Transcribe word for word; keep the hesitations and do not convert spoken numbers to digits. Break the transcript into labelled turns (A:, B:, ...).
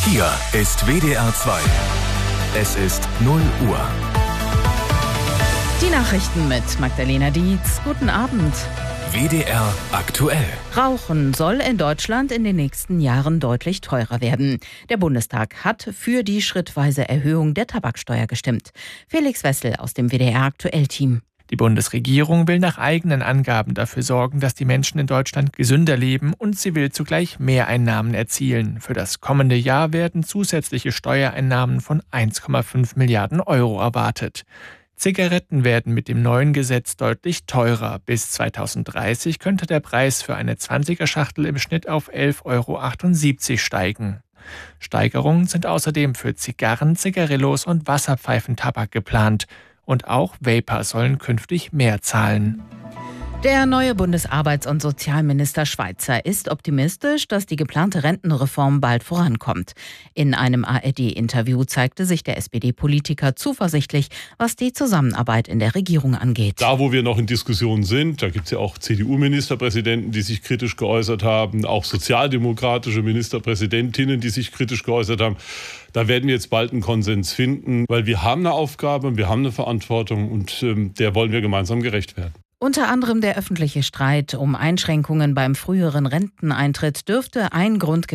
A: Hier ist W D R zwei. Es ist null Uhr.
B: Die Nachrichten mit Magdalena Dietz. Guten Abend.
A: W D R aktuell.
B: Rauchen soll in Deutschland in den nächsten Jahren deutlich teurer werden. Der Bundestag hat für die schrittweise Erhöhung der Tabaksteuer gestimmt. Felix Wessel aus dem W D R Aktuell-Team.
C: Die Bundesregierung will nach eigenen Angaben dafür sorgen, dass die Menschen in Deutschland gesünder leben, und sie will zugleich Mehreinnahmen erzielen. Für das kommende Jahr werden zusätzliche Steuereinnahmen von eins Komma fünf Milliarden Euro erwartet. Zigaretten werden mit dem neuen Gesetz deutlich teurer. Bis zweitausenddreißig könnte der Preis für eine zwanziger-Schachtel im Schnitt auf elf Komma achtundsiebzig Euro steigen. Steigerungen sind außerdem für Zigarren, Zigarillos und Wasserpfeifentabak geplant. Und auch Vapor sollen künftig mehr zahlen.
B: Der neue Bundesarbeits- und Sozialminister Schweizer ist optimistisch, dass die geplante Rentenreform bald vorankommt. In einem A R D-Interview zeigte sich der S P D-Politiker zuversichtlich, was die Zusammenarbeit in der Regierung angeht.
D: Da, wo wir noch in Diskussionen sind, da gibt es ja auch C D U-Ministerpräsidenten, die sich kritisch geäußert haben, auch sozialdemokratische Ministerpräsidentinnen, die sich kritisch geäußert haben. Da werden wir jetzt bald einen Konsens finden, weil wir haben eine Aufgabe, wir haben eine Verantwortung, und ähm, der wollen wir gemeinsam gerecht werden.
B: Unter anderem der öffentliche Streit um Einschränkungen beim früheren Renteneintritt dürfte ein Grund